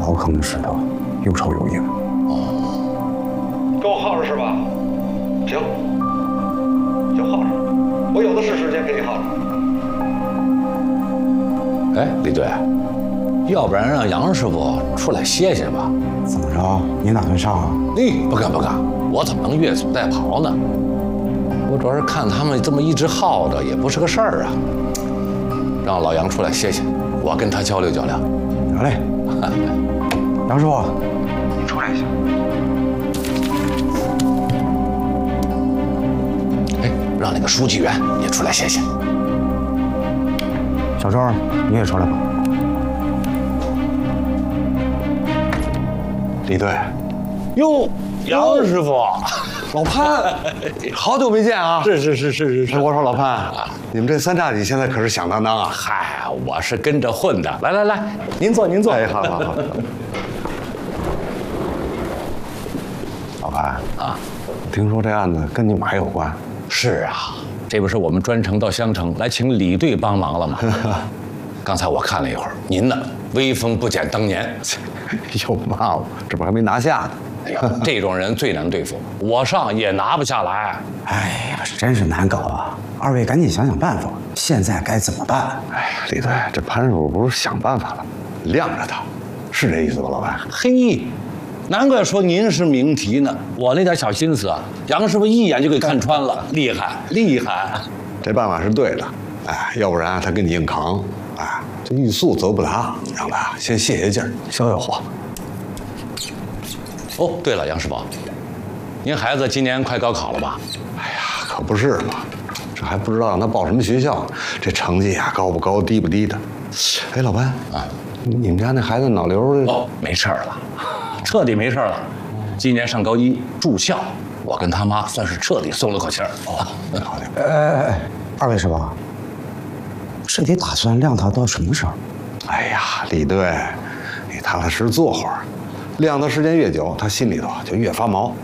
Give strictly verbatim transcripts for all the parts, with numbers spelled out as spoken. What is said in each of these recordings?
茅坑的石头，又臭又硬。 哦，够耗着是吧？行，就耗着，我有的是时间给你耗着。 哎，李队，要不然让杨师傅出来歇歇吧？ 怎么着？您打算上啊？ 哎，不敢不敢，我怎么能越俎代庖呢？我主要是看他们这么一直耗着，也不是个事儿啊。让老杨出来歇歇，我跟他交流交流。 好嘞，杨师傅，你出来一下。 哎，让那个书记员也出来歇歇。 小周，你也出来吧。 李队， 哟，杨师傅， 老潘，好久没见啊！ 是是是是是是。 我说老潘，你们这三大姐现在可是响当当啊！ 嗨，我是跟着混的。来来来，您坐您坐。 哎，好好好。老潘啊，听说这案子跟你们还有关？ 是啊，这不是我们专程到襄城来请李队帮忙了吗？刚才我看了一会儿，您呢威风不减当年。 又骂我，这不还没拿下呢。 哎呦，这种人最难对付，我上也拿不下来。 哎呀，真是难搞啊！二位赶紧想想办法，现在该怎么办？ 哎呀，李队，这潘师傅不是想办法了，晾着他，是这意思吧，老潘？ 嘿，难怪说您是名题呢。我那点小心思啊，杨师傅一眼就给看穿了，厉害厉害。 这办法是对的，哎，要不然他跟你硬扛，哎，这欲速则不达，让他先泄泄劲儿，消消火。 哦，对了，杨师傅，您孩子今年快高考了吧？ 哎呀，可不是嘛，这还不知道让他报什么学校，这成绩啊高不高，低不低的。哎，老潘啊，你们家那孩子脑瘤哦，没事儿了，彻底没事儿了。今年上高一住校，我跟他妈算是彻底松了口气儿。哦， 好的。 哎哎哎，二位师傅，这得打算晾他到什么时候？ 哎呀，李队，你踏踏实实坐会儿，晾的时间越久，他心里头就越发毛。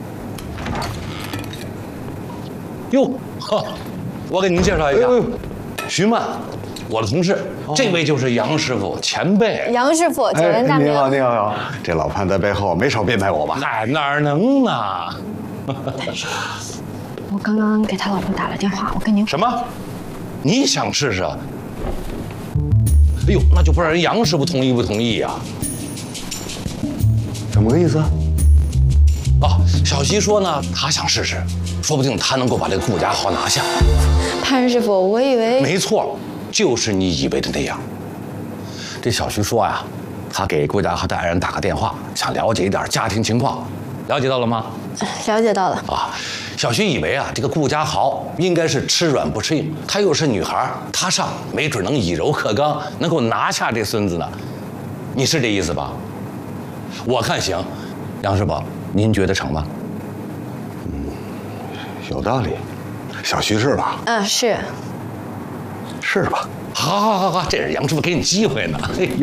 哟，呵，我给您介绍一下，徐曼，我的同事，这位就是杨师傅，前辈。 杨师傅，久闻大名。 你好，你好，你好。这老潘在背后没少编排我吧？ 哎，哪能呢？ 我刚刚给他老婆打了电话，我跟您什么？你想试试？哎呦，那就不知道人杨师傅同意不同意呀？ 怎么个意思？ 哦，小徐说呢，他想试试，说不定他能够把这个顾家豪拿下。 潘师傅，我以为没错，就是你以为的那样。这小徐说呀，他给顾家豪的爱人打个电话，想了解一点家庭情况，了解到了吗？ 了解到了。 啊，小徐以为啊，这个顾家豪应该是吃软不吃硬，她又是女孩，她上没准能以柔克刚，能够拿下这孙子呢。你是这意思吧？我看行，杨师傅，您觉得成吗？ 嗯，有道理。小徐是吧？ 嗯，是。 是吧？ 好，好，好，好，这是杨师傅给你机会呢。哎呦，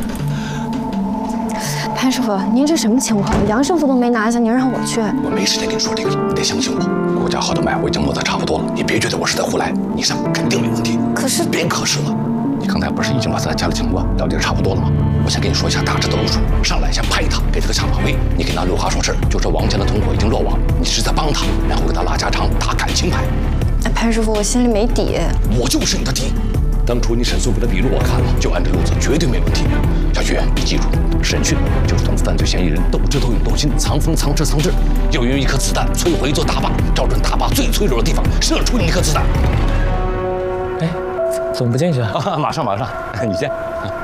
潘师傅，您这什么情况？杨师傅都没拿下，您让我去？ 我没时间跟你说这个了，你得相信我。顾家豪的脉我已经摸得差不多了，你别觉得我是在胡来，你上肯定没问题。 可是别可是了，你刚才不是已经把他家里情况了解得差不多了吗？我先跟你说一下大致的路数，上来先拍他，给他个下马威。你给他六话说事，就说王家的同伙已经落网，你是在帮他，然后给他拉家常，打感情牌。 哎，潘师傅，我心里没底。 我就是你的底。当初你沈素梅的笔录我看了，就按这路子绝对没问题。小徐，你记住，审讯就是同犯罪嫌疑人斗智斗勇斗心，藏锋藏智藏智，又用一颗子弹摧毁一座大坝，照准大坝最脆弱的地方射出你一颗子弹。 哎，怎么不进去啊？ 啊，马上马上，你先。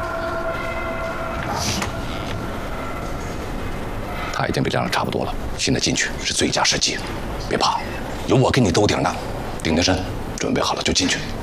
他已经被晾得差不多了，现在进去是最佳时机，别怕，有我给你兜顶呢。定定身，准备好了就进去。